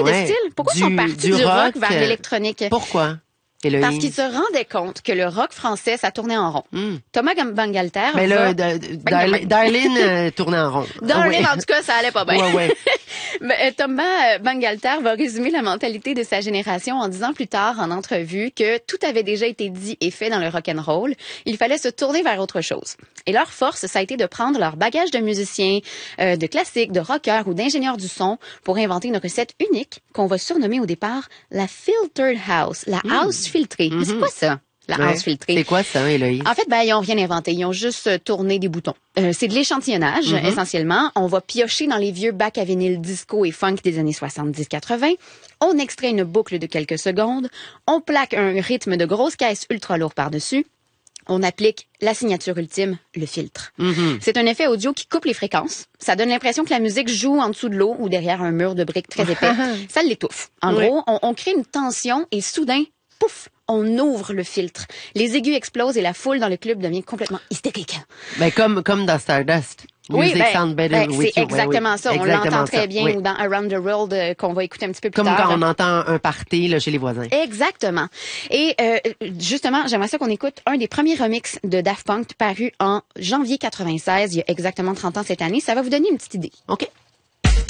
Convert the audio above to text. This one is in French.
de style. Pourquoi ils sont partis du rock vers l'électronique? Pourquoi? Héloïse. Parce qu'ils se rendaient compte que le rock français, ça tournait en rond. Thomas Bangalter mais là, Darlene tournait en rond. Darlene, en tout cas, ça allait pas bien. Ouais. Mais Thomas Bangalter va résumer la mentalité de sa génération en disant plus tard en entrevue que tout avait déjà été dit et fait dans le rock'n'roll. Il fallait se tourner vers autre chose. Et leur force, ça a été de prendre leur bagage de musiciens, de classiques, de rockers ou d'ingénieurs du son pour inventer une recette unique qu'on va surnommer au départ la filtered house, la house filtrée. Mais c'est quoi ça? La house filtrée. C'est quoi ça, Héloïse? En fait, ils ont rien inventé. Ils ont juste tourné des boutons. C'est de l'échantillonnage, essentiellement. On va piocher dans les vieux bacs à vinyle disco et funk des années 70-80. On extrait une boucle de quelques secondes. On plaque un rythme de grosse caisse ultra lourd par-dessus. On applique la signature ultime, le filtre. C'est un effet audio qui coupe les fréquences. Ça donne l'impression que la musique joue en dessous de l'eau ou derrière un mur de briques très épais. Ça l'étouffe. En gros, on crée une tension et soudain, pouf, on ouvre le filtre. Les aigus explosent et la foule dans le club devient complètement hystérique. Ben, comme dans Stardust. Music sound better with c'est you. exactement ça. Exactement on l'entend très ça. bien Oui. ou dans Around the World qu'on va écouter un petit peu plus comme tard. Comme quand on entend un party là, chez les voisins. Exactement. Et justement, j'aimerais ça qu'on écoute un des premiers remixes de Daft Punk paru en janvier 96, il y a exactement 30 ans cette année. Ça va vous donner une petite idée. OK.